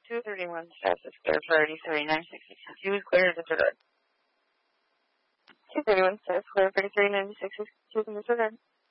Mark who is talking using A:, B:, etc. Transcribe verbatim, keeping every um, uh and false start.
A: two thirty-one South is clear for thirty-three nine sixty-two is clear to disregard. two thirty-one South, clear for thirty-three ninety-six is two disregard.